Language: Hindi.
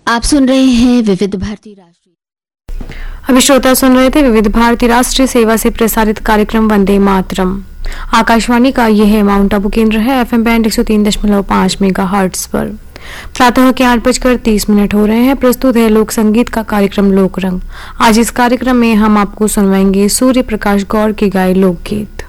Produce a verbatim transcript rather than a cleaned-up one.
आप सुन रहे हैं विविध भारती राष्ट्रीय। अभी श्रोता सुन रहे थे विविध भारती राष्ट्रीय सेवा से प्रसारित कार्यक्रम वंदे मातरम। आकाशवाणी का यह है माउंट आबू केंद्र है, एफएम बैंड एक सौ तीन दशमलव पाँच मेगा हर्ट्ज पर। प्रातः के आठ बजकर तीस मिनट हो रहे हैं। प्रस्तुत है लोक संगीत का कार्यक्रम लोक रंग। आज इस कार्यक्रम में हम आपको सुनवाएंगे सूर्य प्रकाश गौर के गाए लोकगीत।